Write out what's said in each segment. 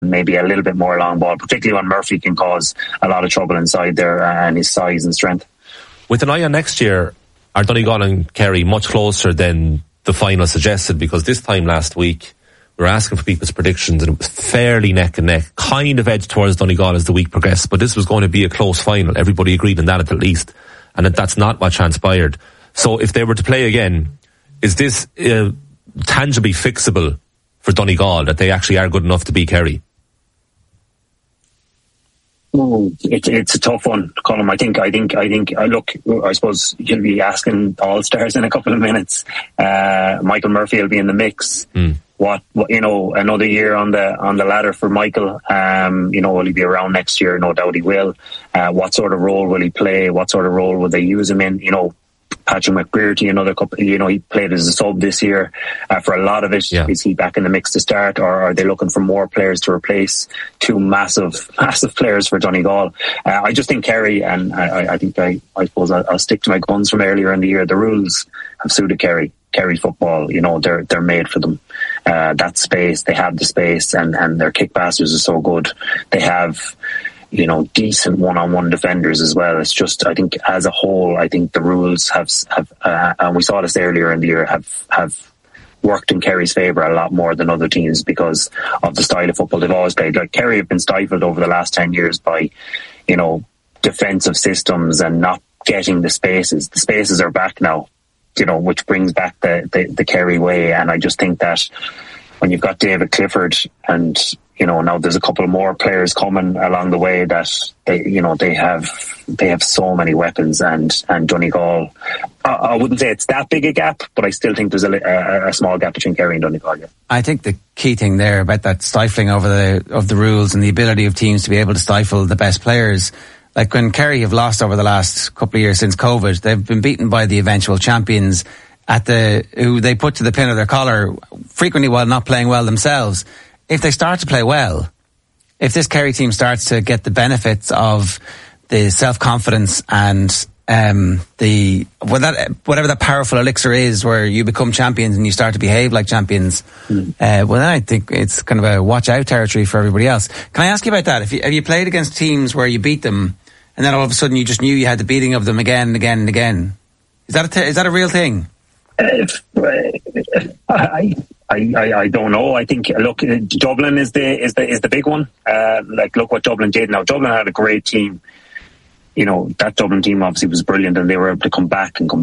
maybe a little bit more long ball, particularly when Murphy can cause a lot of trouble inside there and his size and strength. With an eye on next year, are Donegal and Kerry much closer than the final suggested? Because this time last week, we were asking for people's predictions and it was fairly neck and neck, kind of edged towards Donegal as the week progressed, but this was going to be a close final. Everybody agreed on that at least, and that's not what transpired. So if they were to play again, is this tangibly fixable for Donegal, that they actually are good enough to beat Kerry? It's a tough one, Colm. I think. Look, I suppose you'll be asking all stars in a couple of minutes. Michael Murphy will be in the mix. What another year on the ladder for Michael. Will he be around next year? No doubt he will. What sort of role will he play? What sort of role will they use him in? Patrick McBrearty, another couple, he played as a sub this year for a lot of it. Yeah. Is he back in the mix to start, or are they looking for more players to replace two massive players for Donegal? I just think Kerry, and I suppose I'll stick to my guns from earlier in the year. The rules have suited Kerry football. They're made for them. That space, they have the space, and their kick passes are so good. They have decent one-on-one defenders as well. It's just, I think as a whole, I think the rules have and we saw this earlier in the year, have worked in Kerry's favour a lot more than other teams because of the style of football they've always played. Like Kerry have been stifled over the last 10 years by, defensive systems and not getting the spaces. The spaces are back now, which brings back the Kerry way. And I just think that when you've got David Clifford and now there's a couple more players coming along the way that they have so many weapons, and Donegal, I wouldn't say it's that big a gap, but I still think there's a small gap between Kerry and Donegal. Yeah. I think the key thing there about that stifling of the rules and the ability of teams to be able to stifle the best players. Like when Kerry have lost over the last couple of years since COVID, they've been beaten by the eventual champions who they put to the pin of their collar frequently while not playing well themselves. If they start to play well, if this Kerry team starts to get the benefits of the self-confidence and whatever that powerful elixir is where you become champions and you start to behave like champions, then I think it's kind of a watch-out territory for everybody else. Can I ask you about that? Have you played against teams where you beat them and then all of a sudden you just knew you had the beating of them again and again and again? Is that a real thing? I don't know. I think Dublin is the big one. Look what Dublin did. Now Dublin had a great team. That Dublin team obviously was brilliant, and they were able to come back and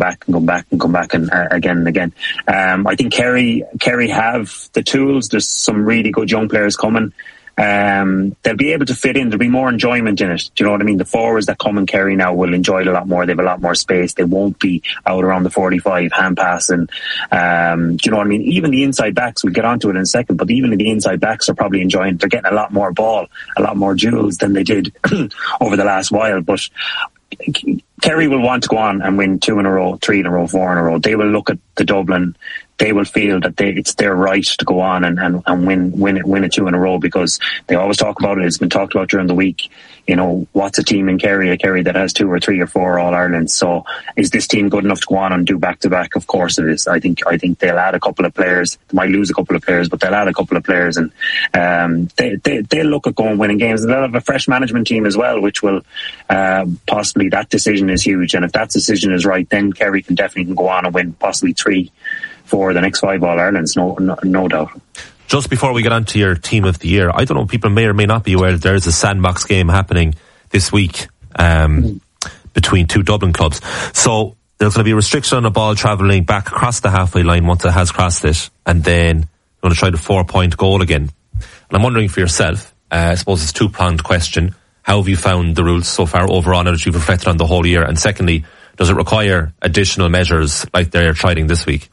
again and again. I think Kerry have the tools. There's some really good young players coming. They'll be able to fit in. There'll be more enjoyment in it. Do you know what I mean? The forwards that come and Kerry now will enjoy it a lot more. They have a lot more space. They won't be out around the 45 hand passing. Do you know what I mean? Even the inside backs, we'll get onto it in a second, but even the inside backs are probably enjoying it. They're getting a lot more ball, a lot more duels than they did over the last while. But Kerry will want to go on and win 2 in a row, 3 in a row, 4 in a row. They will look at the Dublin. They will feel that it's their right to go on and win it 2 in a row, because they always talk about it. It's been talked about during the week. What's a team in Kerry? A Kerry that has 2 or 3 or 4 All-Irelands. So is this team good enough to go on and do back-to-back? Of course it is. I think they'll add a couple of players. They might lose a couple of players, but they'll add a couple of players, and they'll look at going winning games. And they'll have a fresh management team as well, which will possibly, that decision is huge. And if that decision is right, then Kerry can definitely go on and win possibly 3 for the next 5 All-Irelands, no doubt. Just before we get on to your team of the year, I don't know, people may or may not be aware that there is a sandbox game happening this week between 2 Dublin clubs. So there's going to be a restriction on the ball travelling back across the halfway line once it has crossed it, and then going to try the 4-point goal again. And I'm wondering for yourself, I suppose it's a 2-pronged question. How have you found the rules so far overall now that you've reflected on the whole year? And secondly, does it require additional measures like they're trying this week?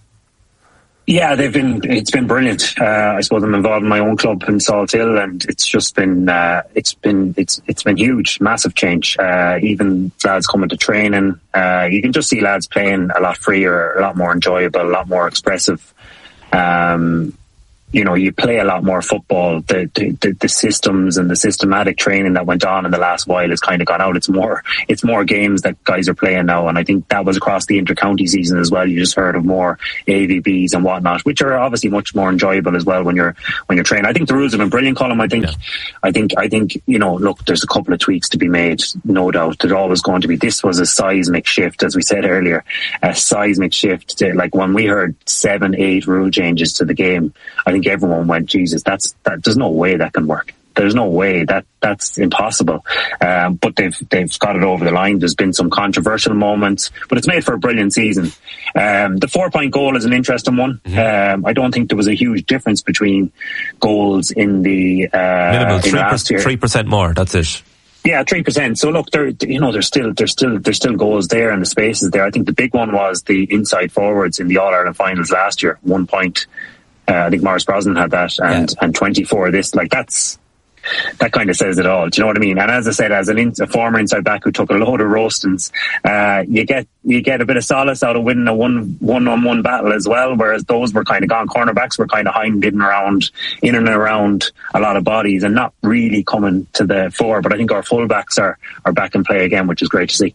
Yeah, it's been brilliant. I suppose I'm involved in my own club in Salt Hill, and it's just been, it's been huge, massive change. Even lads coming to training, you can just see lads playing a lot freer, a lot more enjoyable, a lot more expressive. you play a lot more football. The systems and the systematic training that went on in the last while has kind of gone out. It's more games that guys are playing now, and I think that was across the inter-county season as well. You just heard of more AVBs and whatnot, which are obviously much more enjoyable as well when you're training. I think the rules have been brilliant, Colin. I think look, there's a couple of tweaks to be made, no doubt. There's always going to be. This was a seismic shift, as we said earlier, a seismic shift. Like when we heard 7-8 rule changes to the game, I think everyone went, Jesus, there's no way that can work. There's no way that's impossible. But they've got it over the line. There's been some controversial moments, but it's made for a brilliant season. The 4-point goal is an interesting one. I don't think there was a huge difference between goals in the minimal 3% more. That's it. Yeah, 3%. So look, there's still goals there and the spaces there. I think the big one was the inside forwards in the All-Ireland finals last year. 1 point. I think Maurice Brosnan had that, and 24 this. Like that kind of says it all. Do you know what I mean? And as I said, as a former inside back who took a load of roastings, you get a bit of solace out of winning a one-on-one battle as well. Whereas those were kind of gone. Cornerbacks were kind of hiding in and around a lot of bodies and not really coming to the fore. But I think our fullbacks are back in play again, which is great to see.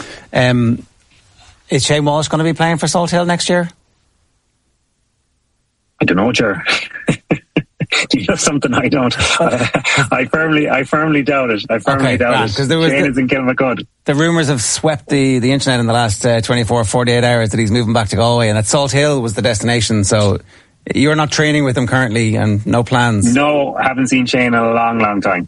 Is Shane Walsh going to be playing for Salthill next year? I don't know, Ger. Do you know something I don't? I firmly doubt it. I firmly doubt it. Shane is in Kilmacud. The rumours have swept the internet in the last 24, 48 hours that he's moving back to Galway, and that Salthill was the destination. So you're not training with him currently, and no plans? No, I haven't seen Shane in a long time.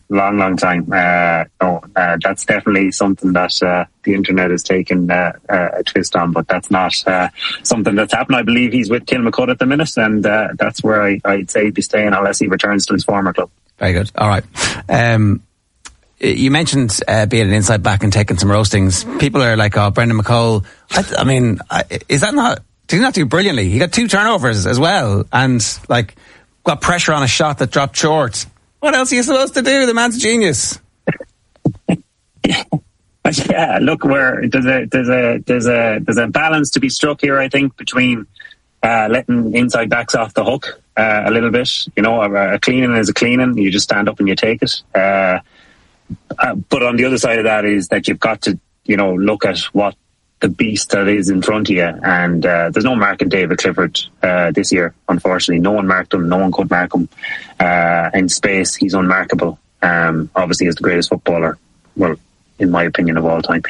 That's definitely something that the internet has taken a twist on, but that's not something that's happened. I believe he's with Kilmacud at the minute, and that's where I'd say he'd be staying unless he returns to his former club. Very good. All right. You mentioned being an inside back and taking some roastings. People are like, oh, Brendan McCole. Is that not... Did he not do brilliantly? He got 2 turnovers as well, and got pressure on a shot that dropped short. What else are you supposed to do? The man's a genius. Yeah, look, where there's a balance to be struck here. I think between letting inside backs off the hook a little bit. A cleaning is a cleaning. You just stand up and you take it. But on the other side of that is that you've got to look at what the beast that is in front of you, and there's no marking David Clifford this year, unfortunately. No one marked him, no one could mark him in space. He's unmarkable. Obviously he's the greatest footballer, well, in my opinion, of all time.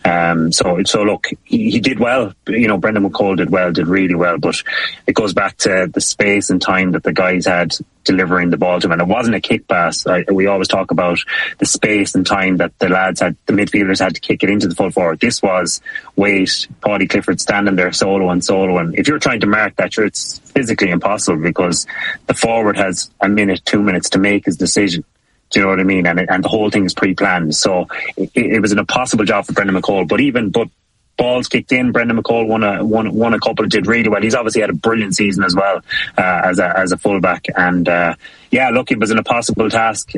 So look, he did well. Brendan McCole did really well, but it goes back to the space and time that the guys had delivering the ball to him. And it wasn't a kick pass. We always talk about the space and time that the midfielders had to kick it into the full forward. This was Paudie Clifford standing there solo. And if you're trying to mark that, it's physically impossible because the forward has a minute, 2 minutes to make his decision. Do you know what I mean? And the whole thing is pre-planned. So it was an impossible job for Brendan McCole. But balls kicked in. Brendan McCole won a couple, did really well. He's obviously had a brilliant season as well as a fullback. And look, it was an impossible task.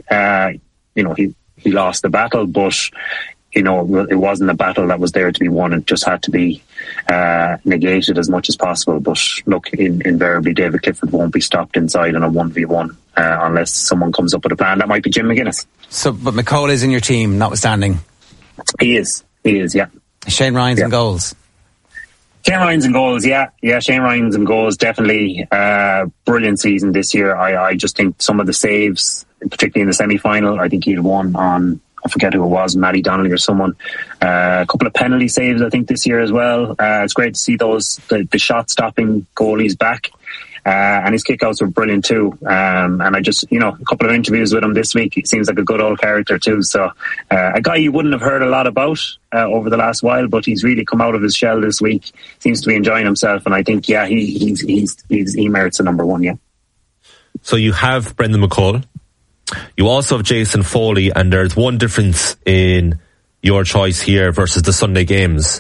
He lost the battle, but it wasn't a battle that was there to be won. It just had to be negated as much as possible. But look, invariably David Clifford won't be stopped inside on a 1v1 unless someone comes up with a plan. That might be Jim McGuinness. But McCole is in your team, notwithstanding. He is, yeah. Shane Ryan's in goals. Shane Ryan's in goals, yeah. Shane Ryan's in goals, definitely. Brilliant season this year. I just think some of the saves, particularly in the semi-final, I think he'd won on, I forget who it was, Matty Donnelly or someone. A couple of penalty saves, I think, this year as well. It's great to see the shot-stopping goalies back. And his kickouts were brilliant too. And I just, a couple of interviews with him this week. He seems like a good old character too. So, a guy you wouldn't have heard a lot about over the last while, but he's really come out of his shell this week. Seems to be enjoying himself, and I think, he merits a number one. Yeah. So you have Brendan McCole. You also have Jason Foley, and there's one difference in your choice here versus the Sunday games.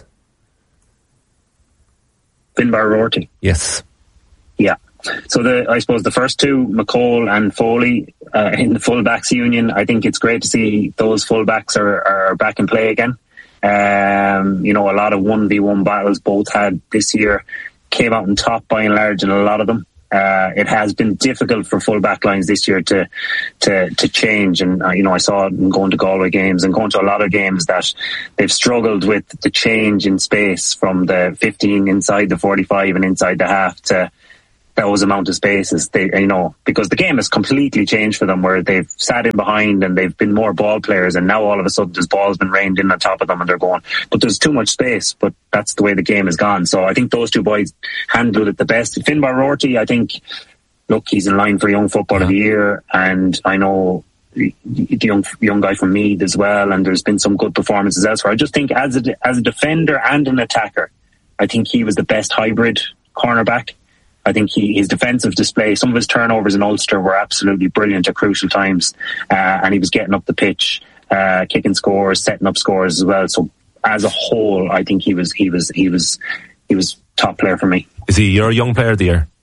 Finbar Rorty. Yes. Yeah. So I suppose the first two, McCole and Foley, in the fullbacks union, I think it's great to see those fullbacks are back in play again. A lot of 1v1 battles both had this year, came out on top by and large in a lot of them. It has been difficult for full back lines this year to change, and I saw it going to Galway games and going to a lot of games that they've struggled with the change in space from the 15 inside the 45 and inside the half to those amount of spaces. Because the game has completely changed for them, where they've sat in behind and they've been more ball players, and now all of a sudden there's balls been rained in on top of them and they're going, but there's too much space. But that's the way the game has gone. So I think those two boys handled it the best. Finbar Rorty, I think, look, he's in line for Young Football of the Year, and I know the young guy from Meath as well, and there's been some good performances elsewhere. I just think as a defender and an attacker, I think he was the best hybrid cornerback. I think his defensive display, some of his turnovers in Ulster were absolutely brilliant at crucial times, and he was getting up the pitch, kicking scores, setting up scores as well. So as a whole, I think he was top player for me. Is he your Young Player of the Year?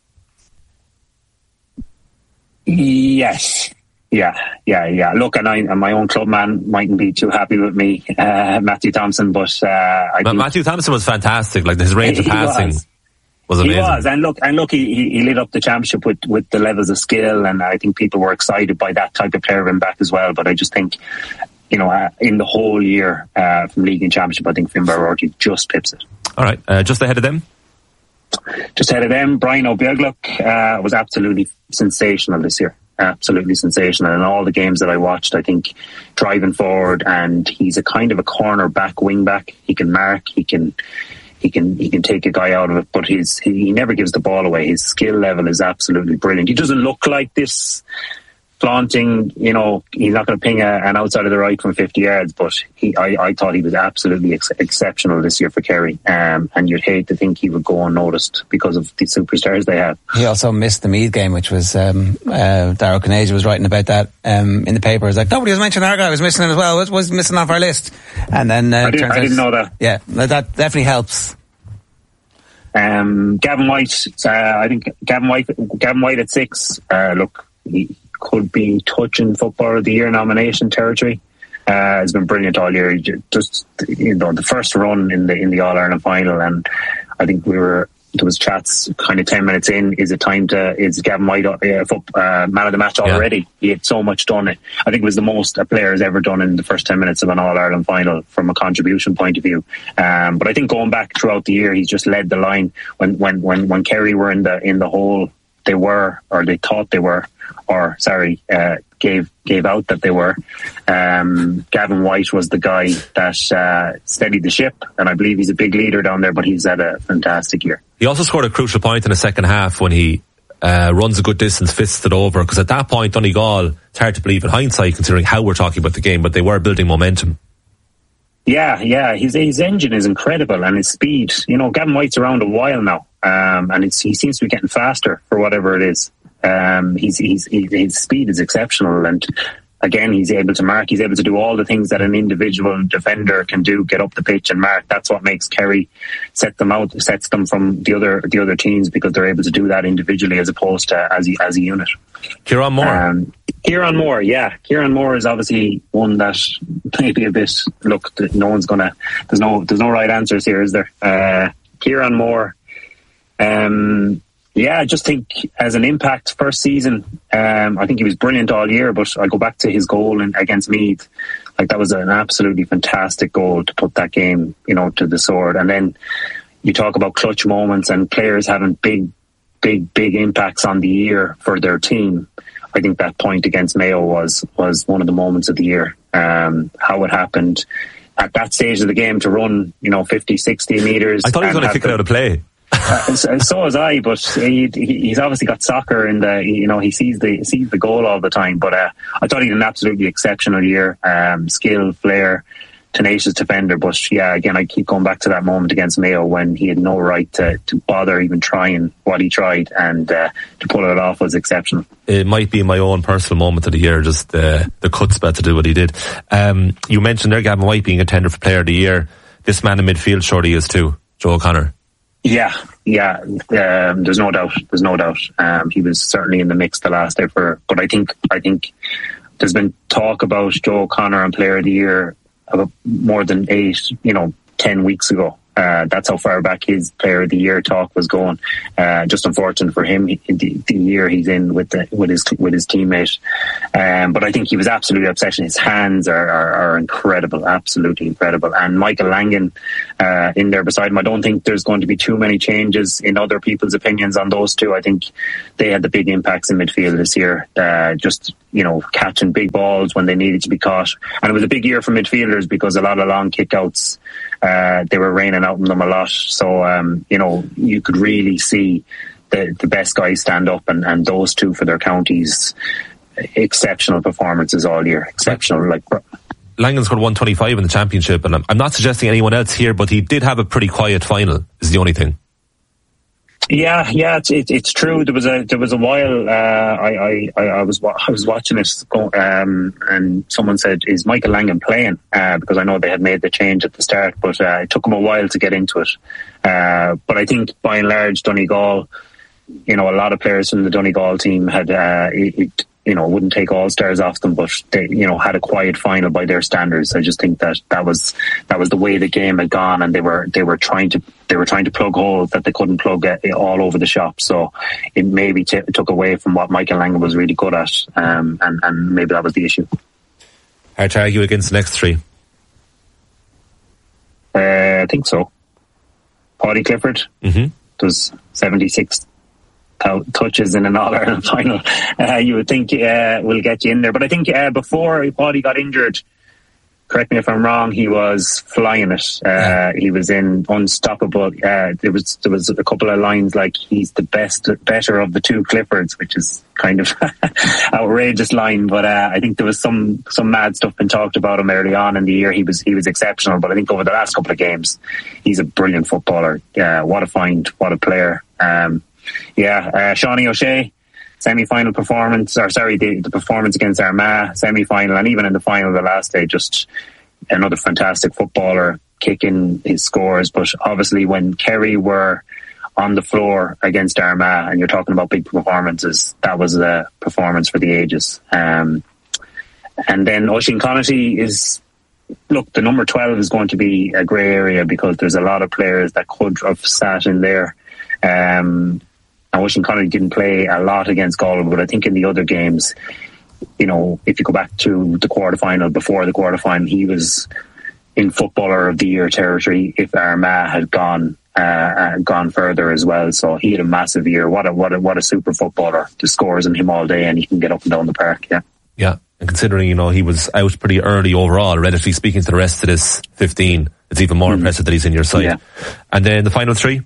Yes. Yeah. Look, and my own club man mightn't be too happy with me, Matthew Thompson, but Matthew Thompson was fantastic. Like, his range of passing was amazing. He was, and look, he lit up the championship with the levels of skill, and I think people were excited by that type of player in back as well. But I just think, in the whole year from league and championship, I think Finbar Rorty just pips it. All right, just ahead of them. Brian O'Beagluk was absolutely sensational this year. Absolutely sensational in all the games that I watched. I think driving forward, and he's a kind of a corner back, wing back. He can mark. He can take a guy out of it, but he never gives the ball away. His skill level is absolutely brilliant. He doesn't look like this flaunting, he's not going to ping an outside of the right from 50 yards, but I thought he was absolutely exceptional this year for Kerry, and you'd hate to think he would go unnoticed because of the superstars they have. He also missed the Meath game, which was Darragh Conaja was writing about that in the paper. It was like, nobody was mentioning our guy was missing it as well. It was missing off our list. And then I didn't know that. Yeah, that definitely helps. Gavin White, I think Gavin White at 6. Look, he could be touching Footballer of the Year nomination territory. Has been brilliant all year. Just the first run in the All Ireland final, and I think there was chats kind of 10 minutes in. Is Gavin White man of the match already? Yeah. He had so much done. I think it was the most a player has ever done in the first 10 minutes of an All Ireland final from a contribution point of view. But I think going back throughout the year, he's just led the line. When Kerry were in the hole, they were, or they thought they were, or sorry, gave out that they were. Gavin White was the guy that steadied the ship, and I believe he's a big leader down there, but he's had a fantastic year. He also scored a crucial point in the second half when he runs a good distance, fists it over, because at that point Donegal, it's hard to believe in hindsight considering how we're talking about the game, but they were building momentum. Yeah, his engine is incredible, and his speed. Gavin White's around a while now, and he seems to be getting faster for whatever it is. His speed is exceptional, and again, he's able to mark. He's able to do all the things that an individual defender can do: get up the pitch and mark. That's what makes Kerry sets them from the other teams, because they're able to do that individually as opposed to as a unit. Kieran Moore. Kieran Moore, yeah. Kieran Moore is obviously one that maybe a bit. Look, no one's gonna. There's no right answers here, is there? Kieran Moore. Yeah, I just think as an impact first season, I think he was brilliant all year, but I go back to his goal against Meath. Like, that was an absolutely fantastic goal to put that game, to the sword. And then you talk about clutch moments and players having big impacts on the year for their team. I think that point against Mayo was one of the moments of the year. How it happened at that stage of the game to run, 50, 60 metres. I thought he was going to kick it out of play. So was I, but he's obviously got soccer in he sees the goal all the time. But I thought he had an absolutely exceptional year. Skill, flair, tenacious defender. But yeah, again, I keep going back to that moment against Mayo when he had no right to bother even trying what he tried, and to pull it off was exceptional. It might be my own personal moment of the year, just the chutzpah to do what he did. You mentioned there Gavin White being a tender for Player of the Year. This man in midfield surely is too, Joe O'Connor. Yeah. There's no doubt. He was certainly in the mix the last day but I think there's been talk about Joe O'Connor and Player of the Year about more than 10 weeks ago. That's how far back his Player of the Year talk was going. Just unfortunate for him, the year he's in with his teammate. But I think he was absolutely obsession. His hands are incredible, absolutely incredible. And Michael Langan in there beside him. I don't think there's going to be too many changes in other people's opinions on those two. I think they had the big impacts in midfield this year. Just catching big balls when they needed to be caught. And it was a big year for midfielders because a lot of long kickouts. They were raining out on them a lot. So, you could really see the best guys stand up and those two for their counties. Exceptional performances all year. Exceptional. Langan scored 125 in the championship, and I'm not suggesting anyone else here, but he did have a pretty quiet final, is the only thing. Yeah, it's true. There was a while I was watching it, and someone said, "Is Michael Langan playing?" Because I know they had made the change at the start, but it took him a while to get into it. But I think by and large, Donegal, a lot of players from the Donegal team had wouldn't take all stars off them, but they had a quiet final by their standards. I just think that was the way the game had gone, and they were trying to plug holes that they couldn't plug all over the shop. So it maybe took away from what Michael Langan was really good at, and maybe that was the issue. Hard to argue against the next three. I think so. Paudie Clifford does 76 touches in an All-Ireland final. You would think will get you in there, but I think before Paudie got injured, correct me if I'm wrong, he was flying it. He was in unstoppable. There was a couple of lines like he's the better of the two Cliffords, which is kind of outrageous line, but I think there was some mad stuff been talked about him early on in the year. He was exceptional, but I think over the last couple of games he's a brilliant footballer. What a find, what a player. Seanie O'Shea, semi-final performance, the performance against Armagh, semi-final, and even in the final the last day, just another fantastic footballer, kicking his scores. But obviously when Kerry were on the floor against Armagh, and you're talking about big performances, that was a performance for the ages. And then Oisín Connaughty is, look, the number 12 is going to be a grey area because there's a lot of players that could have sat in there. And Oisín Connaughty didn't play a lot against Galway, but I think in the other games, if you go back to the quarterfinal, before the quarterfinal, he was in Footballer of the Year territory if Armagh had gone further as well. So he had a massive year. What a super footballer. The scores in him all day, and he can get up and down the park. Yeah. And considering he was out pretty early overall, relatively speaking to the rest of this 15, it's even more impressive that he's in your side. Yeah. And then the final three.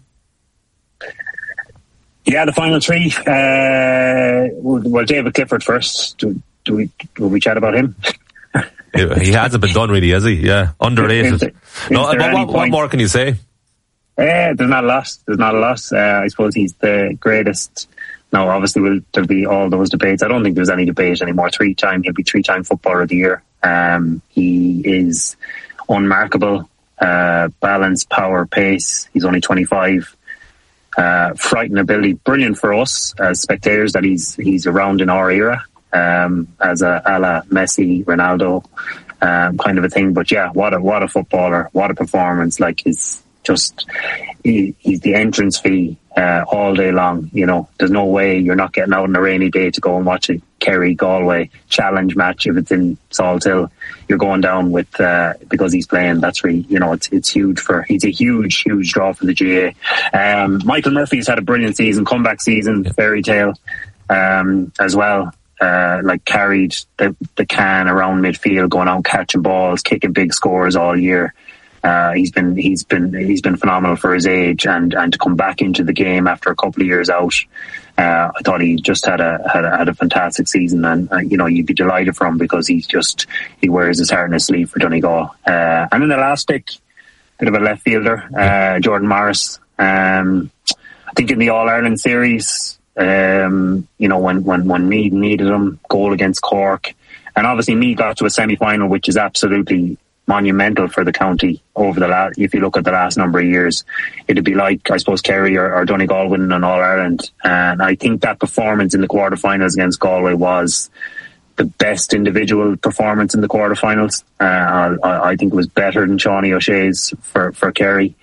Yeah, the final three. Well, David Clifford first. Will we chat about him? He hasn't been done really, has he? Yeah, underrated. What more can you say? There's not a lot. I suppose he's the greatest. Now, obviously, there'll be all those debates. I don't think there's any debate anymore. He'll be 3-time Footballer of the Year. He is unmarkable. Balance, power, pace. He's only 25. Frightening ability, brilliant for us as spectators that he's around in our era, as a la Messi, Ronaldo, kind of a thing. But yeah, what a footballer, what a performance! Like he's the entrance fee all day long. There's no way you're not getting out on a rainy day to go and watch a Kerry Galway challenge match if it's in Salthill. You're going down with because he's playing. That's really it's huge he's a huge draw for the GA. Michael Murphy's had a brilliant season, comeback season, fairy tale as well. Carried the can around midfield, going out catching balls, kicking big scores all year. He's been phenomenal for his age, and to come back into the game after a couple of years out. I thought he just had a fantastic season, and you'd be delighted for him because he wears his heart in his sleeve for Donegal. And in the last stick, bit of a left fielder, Jordan Morris. I think in the All Ireland series, when Meath needed him, goal against Cork, and obviously Meath got to a semi-final, which is absolutely monumental for the county over if you look at the last number of years. It'd be like, I suppose, Kerry or Donegal winning an All-Ireland. And I think that performance in the quarterfinals against Galway was the best individual performance in the quarterfinals. I think it was better than Seanie O'Shea's for Kerry.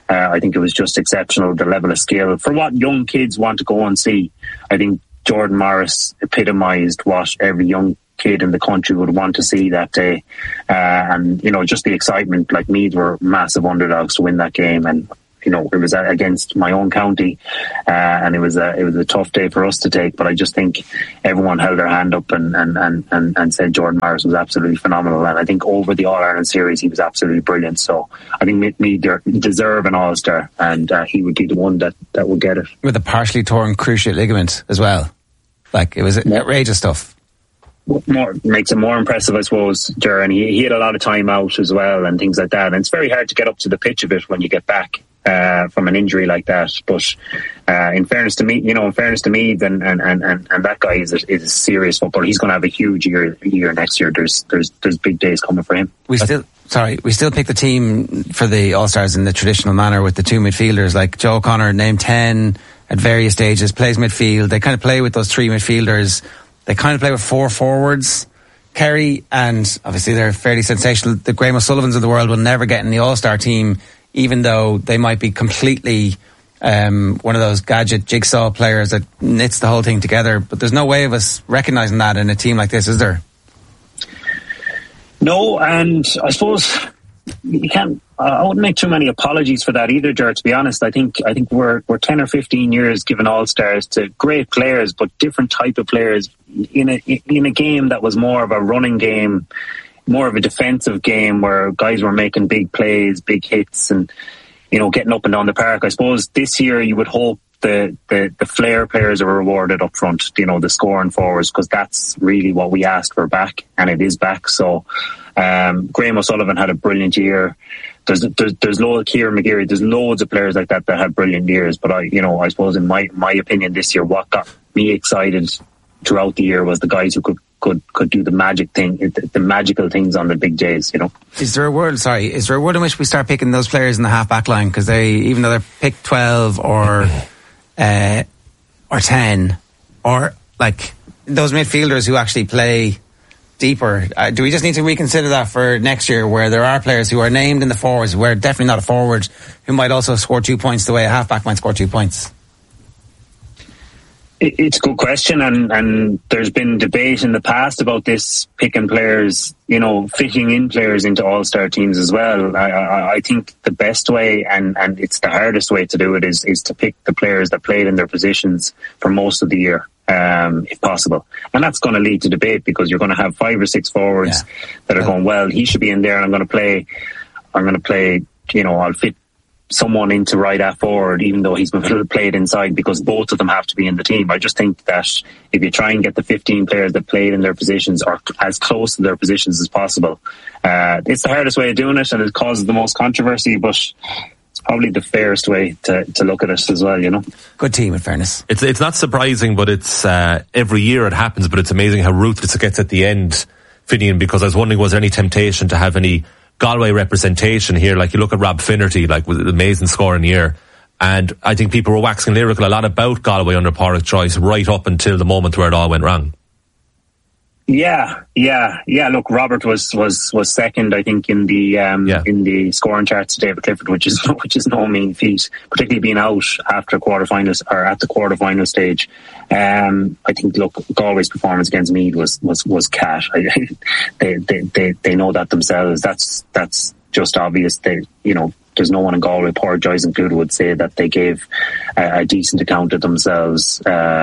I think it was just exceptional, the level of skill. For what young kids want to go and see, I think Jordan Morris epitomised what every young kid in the country would want to see that day. And, just the excitement, like Meath were massive underdogs to win that game. And, it was against my own county, and it was a tough day for us to take. But I just think everyone held their hand up and said Jordan Morris was absolutely phenomenal. And I think over the All Ireland series, he was absolutely brilliant. So I think Meath deserve an All-Star, and he would be the one that would get it. With a partially torn cruciate ligament as well. Like, it was outrageous stuff. Makes it more impressive, I suppose, Ger. And he had a lot of time out as well and things like that. And it's very hard to get up to the pitch of it when you get back from an injury like that. But in fairness to Meath, and that guy is a serious footballer. He's going to have a huge year next year. There's big days coming for him. We still pick the team for the All-Stars in the traditional manner with the two midfielders. Like Joe O'Connor, named 10 at various stages, plays midfield. They kind of play with those three midfielders. They kind of play with four forwards. Kerry, and obviously they're fairly sensational, the Graham O'Sullivans of the world will never get in the All-Star team, even though they might be completely one of those gadget jigsaw players that knits the whole thing together. But there's no way of us recognising that in a team like this, is there? No, and I suppose you can't. I wouldn't make too many apologies for that either, Ger. To be honest, I think we're 10 or 15 years giving All-Stars to great players, but different type of players in a game that was more of a running game, more of a defensive game where guys were making big plays, big hits, and getting up and down the park. I suppose this year you would hope the flair players are rewarded up front, the scoring forwards, because that's really what we asked for back, and it is back. So Graham O'Sullivan had a brilliant year. There's Kieran McGeary, there's loads of players like that had brilliant years. But I suppose in my opinion this year, what got me excited throughout the year was the guys who could do the magic thing, the magical things on the big days. Is there a world in which we start picking those players in the half back line, because they, even though they're picked 12 or 10, or like those midfielders who actually play deeper, do we just need to reconsider that for next year, where there are players who are named in the forwards, who are definitely not a forward, who might also score 2 points the way a half back might score 2 points? It's a good question, and there's been debate in the past about this, picking players, fitting in players into all-star teams as well. I think the best way, and it's the hardest way to do it, is to pick the players that played in their positions for most of the year, if possible. And that's going to lead to debate, because you're going to have 5 or 6 forwards that are going, well, he should be in there, and I'm going to play, I'll fit someone into right half forward, even though he's been played inside, because both of them have to be in the team. I just think that if you try and get the 15 players that played in their positions, or as close to their positions as possible, it's the hardest way of doing it, and it causes the most controversy, but it's probably the fairest way to look at it as well, Good team, in fairness. It's not surprising, but it's every year it happens, but it's amazing how ruthless it gets at the end, Finian, because I was wondering, was there any temptation to have any Galway representation here? Like, you look at Rob Finnerty, like, with an amazing scoring year, and I think people were waxing lyrical a lot about Galway under Pádraig Joyce right up until the moment where it all went wrong. Yeah. Look, Robert was second, I think, in the scoring charts to David Clifford, which is no mean feat, particularly being out after quarterfinals, or at the quarterfinal stage. I think, look, Galway's performance against Meath was cat. They know that themselves. That's just obvious. There's no one in Galway, Pádraig Joyce included, would say that they gave a decent account of themselves.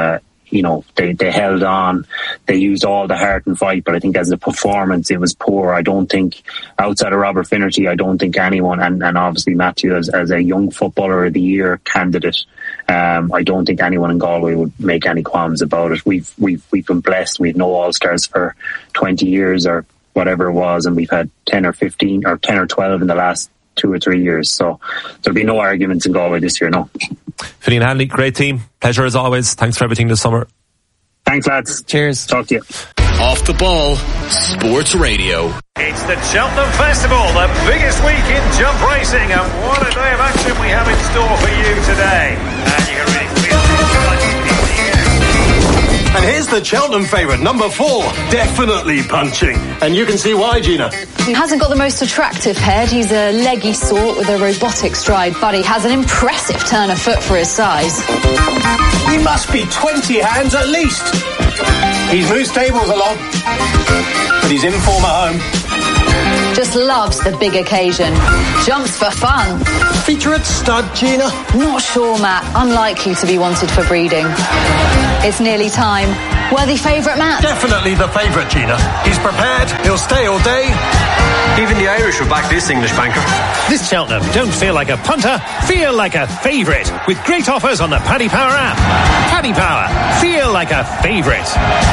They held on, they used all the heart and fight, but I think as a performance it was poor. I don't think, outside of Robert Finnerty, I don't think anyone, and obviously Matthew as a young footballer of the year candidate, I don't think anyone in Galway would make any qualms about it. We've been blessed. We've no All-Stars for 20 years or whatever it was, and we've had 10 or 15 or 10 or 12 in the last 2 or 3 years, so there'll be no arguments in Galway this year, no. Finian Hanley, great team. Pleasure as always. Thanks for everything this summer. Thanks, lads. Cheers. Talk to you. Off the Ball, Sports Radio. It's the Cheltenham Festival, the biggest week in jump racing, and what a day of action we have in store for you today. And you can really feel it. And here's the Cheltenham favourite, number 4, definitely punching. And you can see why, Gina. He hasn't got the most attractive head. He's a leggy sort with a robotic stride, but he has an impressive turn of foot for his size. He must be 20 hands at least. He's moved stables a lot, but he's in form at home. Just loves the big occasion. Jumps for fun. Featurette stud, Gina? Not sure, Matt. Unlikely to be wanted for breeding. It's nearly time. Worthy favourite, Matt? Definitely the favourite, Gina. He's prepared. He'll stay all day. Even the Irish will back this English banker. This Cheltenham, don't feel like a punter, feel like a favourite. With great offers on the Paddy Power app. Paddy Power, feel like a favourite.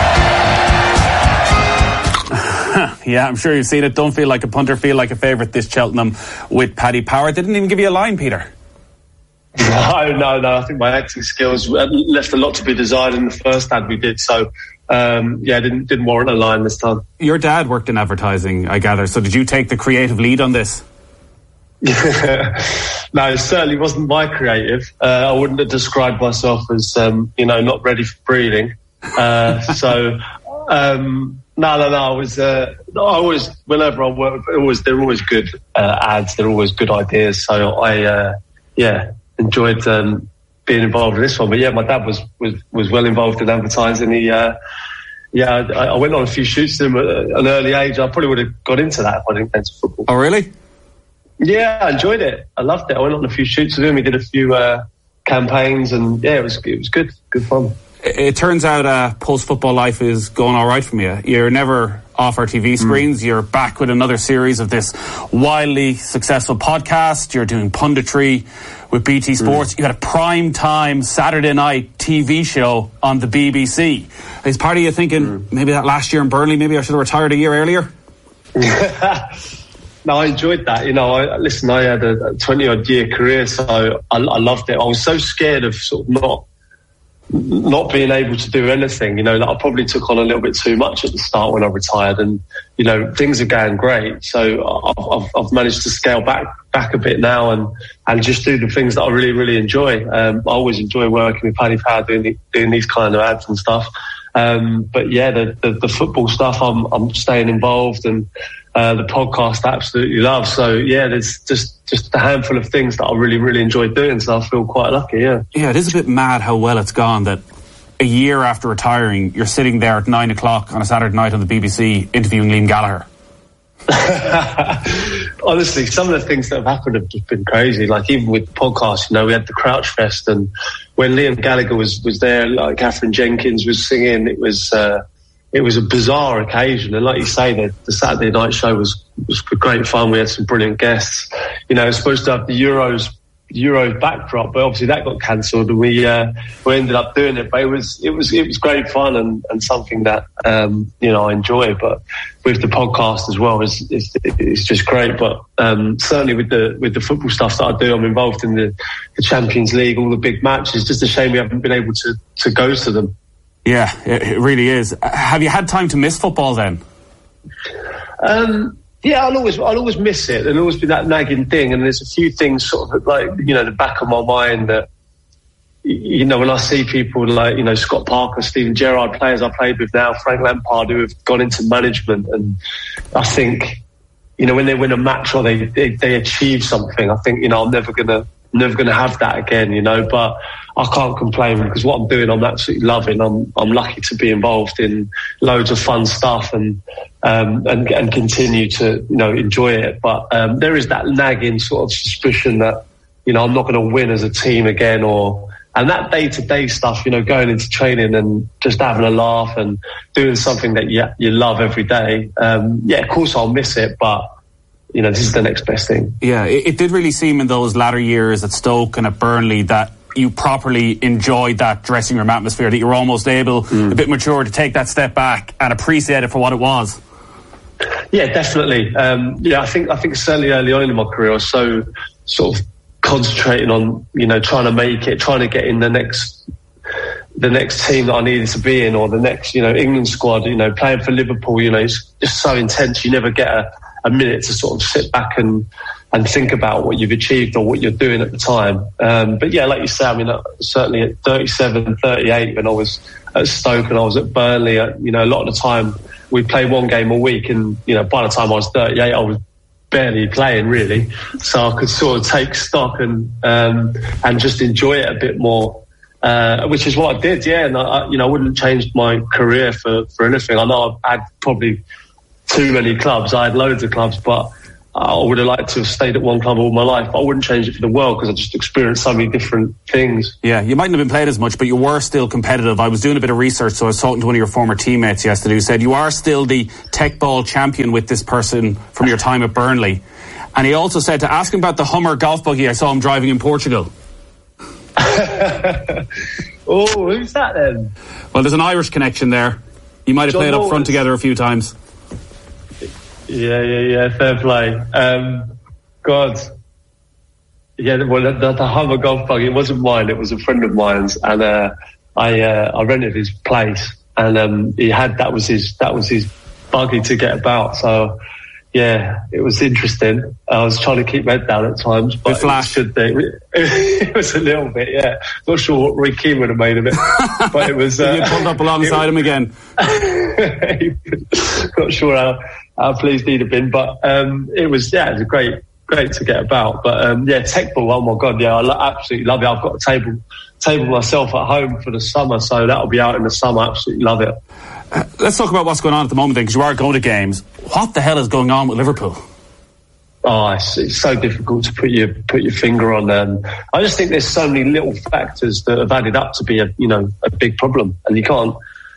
Yeah, I'm sure you've seen it. Don't feel like a punter, feel like a favourite. This Cheltenham with Paddy Power. They didn't even give you a line, Peter. No. I think my acting skills left a lot to be desired in the first ad we did. So, didn't warrant a line this time. Your dad worked in advertising, I gather. So did you take the creative lead on this? No, it certainly wasn't my creative. I wouldn't have described myself as, not ready for breeding. No. I always, whenever I work, they're always good ads. They're always good ideas. So I enjoyed being involved in this one. But yeah, my dad was well involved in advertising. I went on a few shoots with him at an early age. I probably would have got into that if I didn't get into football. Oh, really? Yeah, I enjoyed it. I loved it. I went on a few shoots with him. We did a few campaigns, and yeah, it was good fun. It turns out post-football life is going all right from you. You're never off our TV screens. You're back with another series of this wildly successful podcast. You're doing punditry with BT Sports. You had a prime time Saturday night TV show on the BBC. Is part of you thinking, maybe that last year in Burnley, maybe I should have retired a year earlier? No, I enjoyed that. I had a 20-odd year career, so I loved it. I was so scared of sort of not being able to do anything, I probably took on a little bit too much at the start when I retired, and things are going great. So I've managed to scale back a bit now and just do the things that I really, really enjoy. I always enjoy working with Paddy Power, doing these kind of ads and stuff. But yeah, the football stuff, I'm staying involved, and the podcast I absolutely love. So yeah, there's just a handful of things that I really, really enjoy doing. So I feel quite lucky. Yeah. Yeah, it is a bit mad how well it's gone that a year after retiring, you're sitting there at 9:00 on a Saturday night on the BBC interviewing Liam Gallagher. Honestly, some of the things that have happened have just been crazy. Like even with the podcast, we had the Crouch Fest, and when Liam Gallagher was there, like Catherine Jenkins was singing, it was a bizarre occasion. And like you say, the Saturday night show was great fun. We had some brilliant guests. It was supposed to have the Euro backdrop, but obviously that got cancelled, and we ended up doing it. But it was great fun and something that I enjoy. But with the podcast as well, it's just great. But certainly with the football stuff that I do, I'm involved in the Champions League, all the big matches. Just a shame we haven't been able to go to them. Yeah, it really is. Have you had time to miss football then? Yeah, I'll always miss it. There'll always be that nagging thing, and there's a few things sort of like, the back of my mind that, when I see people like, Scott Parker, Steven Gerrard, players I played with now, Frank Lampard, who have gone into management, and I think, when they win a match or they achieve something, I think, I'm never gonna have that again, but I can't complain because what I'm doing, I'm absolutely loving. I'm lucky to be involved in loads of fun stuff and continue to, enjoy it. But there is that nagging sort of suspicion that, I'm not going to win as a team again, and that day-to-day stuff, going into training and just having a laugh and doing something that you love every day. Of course I'll miss it, but this is the next best thing. Yeah, it did really seem in those latter years at Stoke and at Burnley that you properly enjoyed that dressing room atmosphere, that you were almost able, a bit mature, to take that step back and appreciate it for what it was. Yeah, definitely. I think certainly early on in my career I was so sort of concentrating on, trying to make it, trying to get in the next team that I needed to be in, or the next, England squad, playing for Liverpool, it's just so intense. You never get a minute to sort of sit back and think about what you've achieved or what you're doing at the time. But yeah, like you say, certainly at 37, 38, when I was at Stoke and I was at Burnley, a lot of the time we'd play one game a week, and by the time I was 38, I was barely playing really, so I could sort of take stock and just enjoy it a bit more, which is what I did. Yeah, and I wouldn't change my career for anything. I know I've had probably too many clubs. I had loads of clubs, but I would have liked to have stayed at one club all my life. But I wouldn't change it for the world because I just experienced so many different things. Yeah, you mightn't have been played as much, but you were still competitive. I was doing a bit of research, so I was talking to one of your former teammates yesterday who said you are still the tech ball champion with this person from your time at Burnley. And he also said to ask him about the Hummer golf buggy I saw him driving in Portugal. Oh, who's that then? Well, there's an Irish connection there. You might have played up front together a few times. Yeah, fair play. God. Yeah, well, the Hummer golf buggy, it wasn't mine, it was a friend of mine's, and I rented his place, and he had that was his buggy to get about. So yeah, it was interesting. I was trying to keep my head down at times, but it was a little bit, yeah. Not sure what Roy Keane would have made of it, but it was. You pulled up alongside him again. Not sure how pleased he'd have been, but it was great to get about. But tech ball, oh my god, yeah, I absolutely love it. I've got a table myself at home for the summer, so that'll be out in the summer. Absolutely love it. Let's talk about what's going on at the moment then, because you are going to games. What the hell is going on with Liverpool? Oh, it's so difficult to put your finger on. I just think there's so many little factors that have added up to be a big problem, and you can't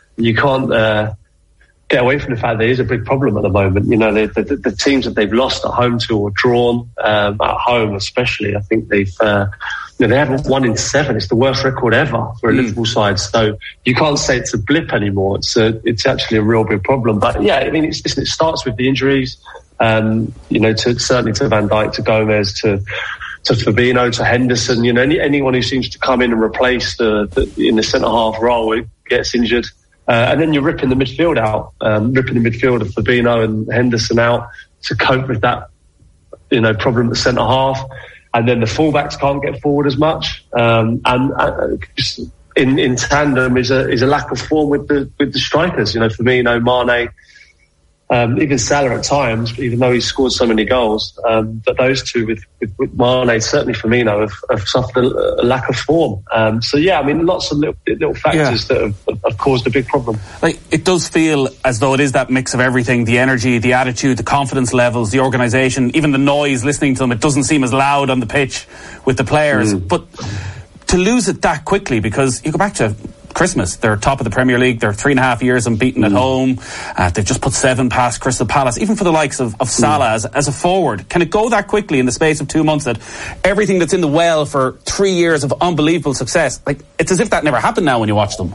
get away from the fact there is a big problem at the moment. The teams that they've lost at home to or drawn at home, especially, I think they've. They haven't won in 7. It's the worst record ever for a Liverpool side. So you can't say it's a blip anymore. It's actually a real big problem. But yeah, I mean, it starts with the injuries. Certainly to Van Dijk, to Gomez, to Fabinho, to Henderson. Anyone who seems to come in and replace in the centre half role gets injured. And then you're ripping the midfield out, ripping the midfield of Fabinho and Henderson out to cope with that, problem at centre half. And then the fullbacks can't get forward as much, and just in tandem is a lack of form with the strikers. Firmino, Mane, even Salah at times, even though he's scored so many goals. But those two, with Mane, certainly Firmino, have suffered a lack of form. So yeah, I mean, lots of little factors that have caused a big problem. Like, it does feel as though it is that mix of everything: the energy, the attitude, the confidence levels, the organisation, even the noise. Listening to them, it doesn't seem as loud on the pitch with the players. But to lose it that quickly, because you go back to Christmas, they're top of the Premier League, they're 3.5 years unbeaten at home, they've just put 7 past Crystal Palace. Even for the likes of Salah as a forward, can it go that quickly in the space of 2 months that everything that's in the well for 3 years of unbelievable success, like, it's as if that never happened now when you watch them?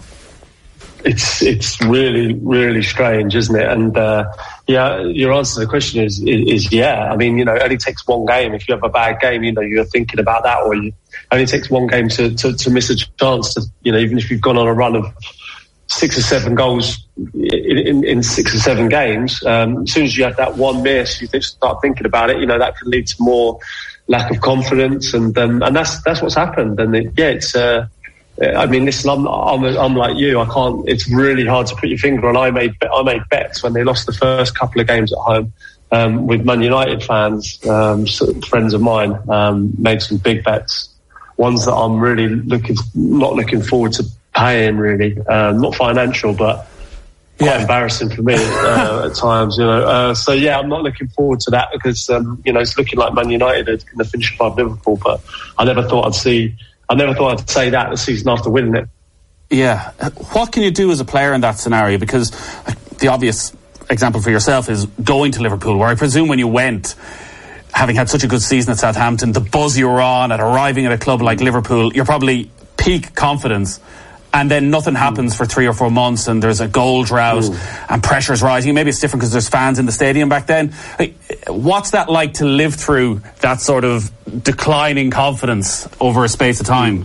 It's really, really strange, isn't it? And your answer to the question is yeah. I mean, it only takes one game. If you have a bad game, you're thinking about that, or it only takes one game to miss a chance to, even if you've gone on a run of 6 or 7 goals in 6 or 7 games, as soon as you have that one miss, you start thinking about it. That could lead to more lack of confidence, and that's what's happened. And it's. I mean, listen, I'm like you. I can't. It's really hard to put your finger on. I made bets when they lost the first couple of games at home with Man United fans, friends of mine. Made some big bets, ones that I'm really not looking forward to paying. Really, not financial, but quite embarrassing for me at times. So yeah, I'm not looking forward to that because it's looking like Man United are going to finish above Liverpool. But I never thought I'd say that the season after winning it. Yeah. What can you do as a player in that scenario? Because the obvious example for yourself is going to Liverpool, where I presume when you went, having had such a good season at Southampton, the buzz you were on at arriving at a club like Liverpool, you're probably peak confidence, and then nothing happens for 3 or 4 months, and there's a goal drought and pressure's rising. Maybe it's different because there's fans in the stadium back then. What's that like to live through that sort of declining confidence over a space of time?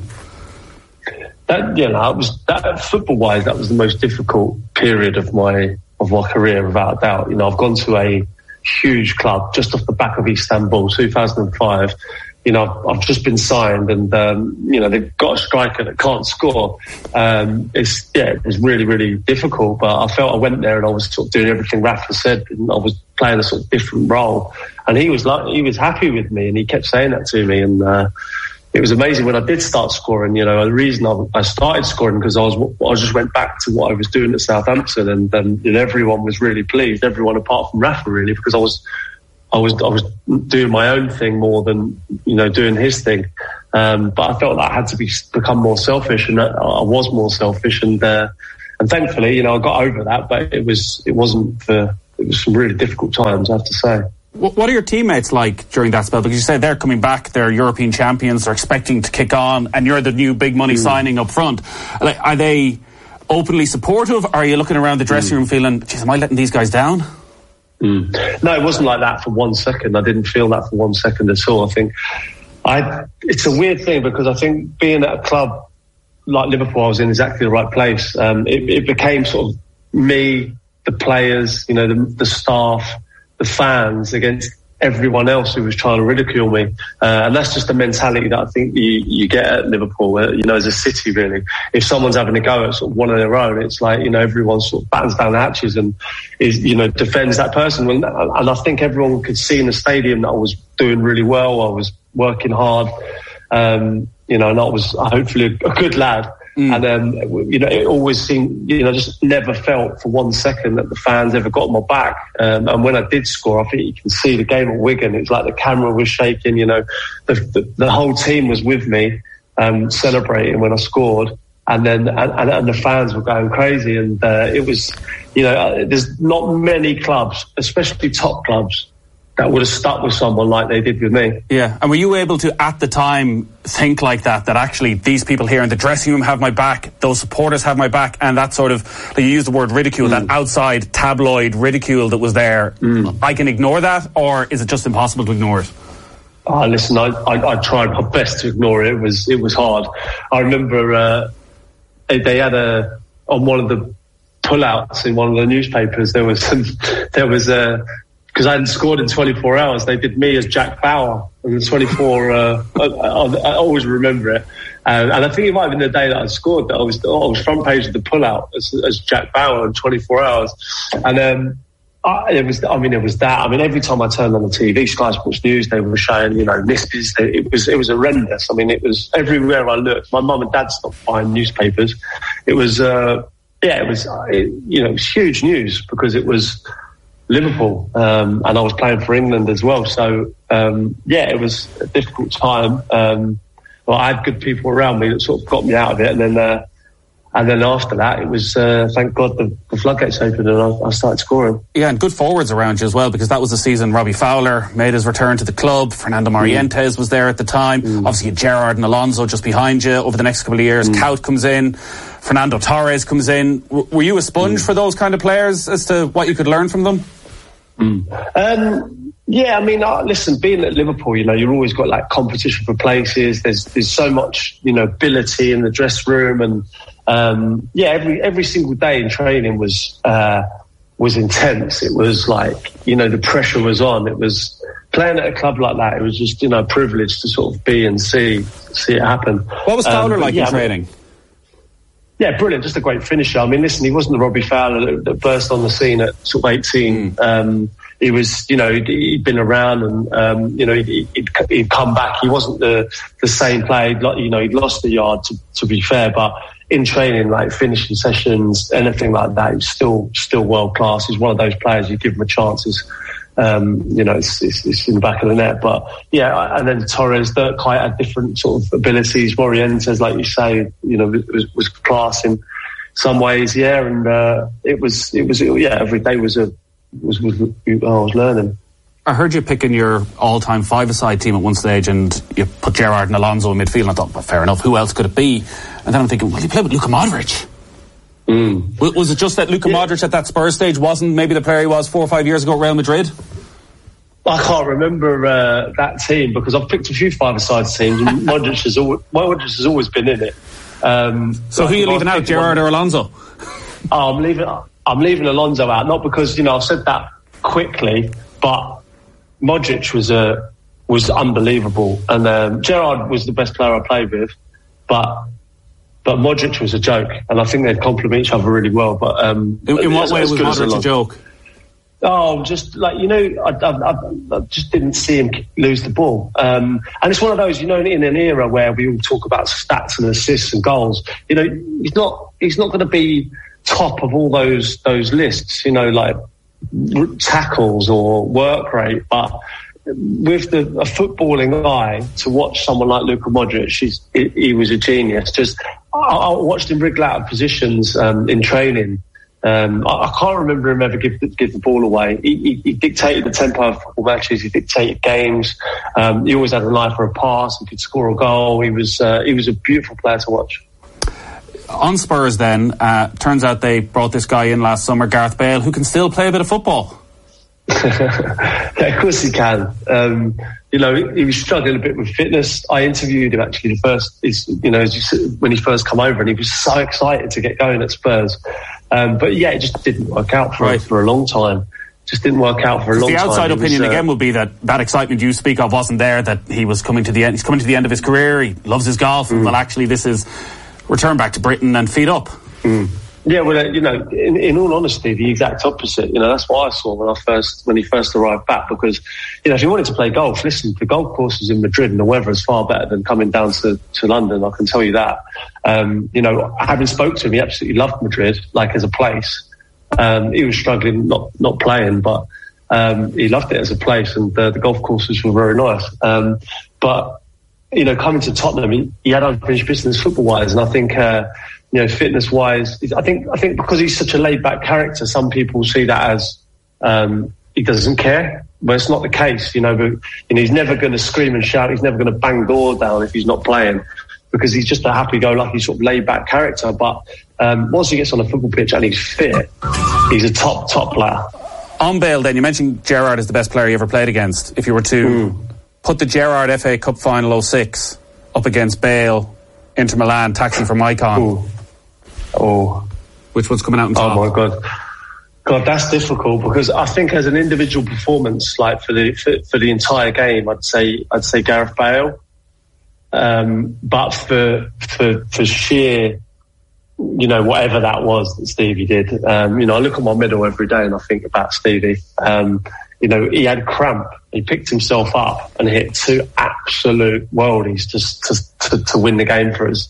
That football-wise, that was the most difficult period of my career, without a doubt. I've gone to a huge club just off the back of Istanbul, 2005. I've just been signed, and they've got a striker that can't score. It was really, really difficult. But I felt I went there and I was sort of doing everything Rafa said, and I was playing a sort of different role. And he was happy with me, and he kept saying that to me. And it was amazing when I did start scoring. The reason I started scoring because I just went back to what I was doing at Southampton, and everyone was really pleased. Everyone apart from Rafa, really, because I was doing my own thing more than doing his thing. But I felt that I had to become more selfish, and I was more selfish, and thankfully, I got over that. But it was some really difficult times, I have to say. What are your teammates like during that spell? Because you say they're coming back, they're European champions, they're expecting to kick on, and you're the new big money signing up front. Are they openly supportive? Or are you looking around the dressing room feeling, geez, am I letting these guys down? No, it wasn't like that for 1 second. I didn't feel that for 1 second at all. I think it's a weird thing because I think being at a club like Liverpool, I was in exactly the right place. It became sort of me, the players, the staff, the fans against everyone else who was trying to ridicule me. And that's just the mentality that I think you get at Liverpool, as a city, really. If someone's having a go at sort of one of their own, it's like, everyone sort of battens down the hatches and defends that person. And I think everyone could see in the stadium that I was doing really well. I was working hard, and I was hopefully a good lad. And it always seemed, just never felt for 1 second that the fans ever got my back. And when I did score, I think you can see the game at Wigan. It was like the camera was shaking. The whole team was with me, celebrating when I scored, and then and the fans were going crazy. And it was, there's not many clubs, especially top clubs, that would have stuck with someone like they did with me. Yeah, and were you able to, at the time, think like that actually these people here in the dressing room have my back, those supporters have my back, and that sort of, like you used the word ridicule, that outside tabloid ridicule that was there, I can ignore that, or is it just impossible to ignore it? Listen, I tried my best to ignore it. It was hard. I remember they had on one of the pullouts in one of the newspapers, there was because I hadn't scored in 24 hours, they did me as Jack Bauer. And the 24, I always remember it. And I think it might have been the day that I scored that I was front page of the pullout as Jack Bauer in 24 hours. And it was that. I mean, every time I turned on the TV, Sky Sports News, they were showing, misses. It was horrendous. I mean, it was everywhere I looked. My mum and dad stopped buying newspapers. It was, it was huge news because it was Liverpool, and I was playing for England as well. So, it was a difficult time. I had good people around me that sort of got me out of it. And then after that, it was, thank God, the floodgates opened and I started scoring. Yeah, and good forwards around you as well, because that was the season Robbie Fowler made his return to the club. Fernando Morientes was there at the time. Obviously, Gerrard and Alonso just behind you over the next couple of years. Kaut comes in. Fernando Torres comes in. Were you a sponge for those kind of players as to what you could learn from them? Yeah, I mean, listen, being at Liverpool, you've always got like competition for places. There's so much, ability in the dressing room, and every single day in training was intense. It was like, the pressure was on. It was playing at a club like that. It was just, a privilege to sort of be and see it happen. What was Fowler like in training? Yeah, brilliant. Just a great finisher. I mean, listen, he wasn't the Robbie Fowler that burst on the scene at sort of 18. He was, he'd been around and, he'd come back. He wasn't the same player. He'd lost the yard to be fair, but in training, like finishing sessions, anything like that, he's still world class. He's one of those players you give him a chance. It's in the back of the net. But yeah, and then Torres, Dirk had different sort of abilities. Morientes, like you say, was class in some ways. Yeah, and it was every day I was learning. I heard you picking your all-time five-a-side team at one stage, and you put Gerrard and Alonso in midfield. And I thought, well, fair enough. Who else could it be? And then I'm thinking, well, he played with Luka Modric. Was it just that Luka Modric at that Spurs stage wasn't maybe the player he was 4 or 5 years ago at Real Madrid? I can't remember that team because I've picked a few five-a-side teams, and Modric has always been in it. So who are you leaving out, Gerrard or Alonso? I'm leaving Alonso out, not because I've said that quickly, but Modric was was unbelievable. And Gerrard was the best player I played with, but Modric was a joke, and I think they'd complement each other really well. But in what way was Modric a joke? Oh, just like, I just didn't see him lose the ball. And it's one of those, in an era where we all talk about stats and assists and goals, he's not going to be top of all those lists, like tackles or work rate. But with a footballing eye, to watch someone like Luka Modric, he was a genius. Just I watched him wriggle out of positions in training. I can't remember him ever give the ball away. He dictated the tempo of football matches. He dictated games. He always had an eye for a pass and could score a goal. He was a beautiful player to watch. On Spurs then, turns out they brought this guy in last summer, Gareth Bale, who can still play a bit of football. Yeah, of course he can. He was struggling a bit with fitness. I interviewed him actually when he first come over, and he was so excited to get going at Spurs. But yeah, it just didn't work out for a long time. Just didn't work out for a long time. The outside opinion again would be that excitement you speak of wasn't there, that he was coming to the end. He's coming to the end of his career. He loves his golf. Well, actually, this is return back to Britain and feet up. Yeah, well, in all honesty, the exact opposite. That's what I saw when he first arrived back. Because, if you wanted to play golf, listen, the golf courses in Madrid and the weather is far better than coming down to London. I can tell you that. Having spoke to him, he absolutely loved Madrid, like as a place. He was struggling not playing, but he loved it as a place, and the golf courses were very nice. But coming to Tottenham, he had unfinished business football-wise, and I think. Fitness-wise, I think because he's such a laid-back character, some people see that as he doesn't care. But it's not the case, But he's never going to scream and shout. He's never going to bang door down if he's not playing, because he's just a happy-go-lucky sort of laid-back character. But once he gets on a football pitch and he's fit, he's a top player. On Bale, then, you mentioned Gerrard is the best player you ever played against. If you were to put the Gerrard FA Cup final 06 up against Bale, Inter Milan, Taxi from Icon. Which one's coming out on top? Oh my God, that's difficult, because I think as an individual performance, like for the entire game, I'd say Gareth Bale. But for sheer, whatever that was that Stevie did, I look at my medal every day and I think about Stevie. He had cramp. He picked himself up and hit two absolute worldies to win the game for us.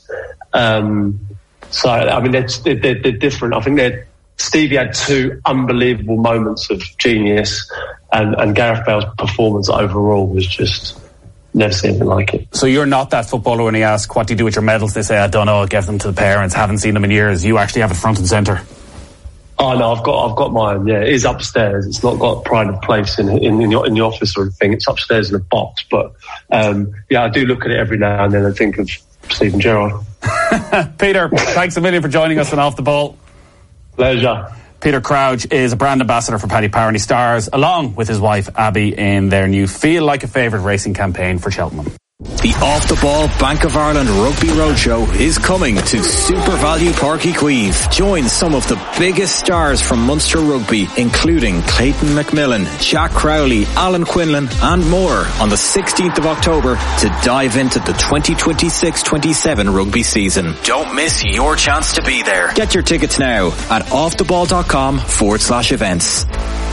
So, I mean, they're different. I think Stevie had two unbelievable moments of genius, and Gareth Bale's performance overall was just never seen anything like it. So you're not that footballer when he asks, what do you do with your medals? They say, I don't know, I give them to the parents, haven't seen them in years. You actually have it front and centre. Oh no, I've got mine. Yeah, it is upstairs. It's not got pride of place in the office or anything. It's upstairs in a box. But I do look at it every now and then and think of Steven Gerrard. Peter, thanks a million for joining us on Off the Ball. Pleasure. Peter Crouch is a brand ambassador for Paddy Power, and he stars along with his wife Abby in their new Feel Like a Favourite racing campaign for Cheltenham. The Off the Ball Bank of Ireland Rugby Roadshow is coming to Super Value Park Equive. Join some of the biggest stars from Munster Rugby, including Clayton McMillan, Jack Crowley, Alan Quinlan and more on the 16th of October to dive into the 2026-27 rugby season. Don't miss your chance to be there. Get your tickets now at offtheball.com/events.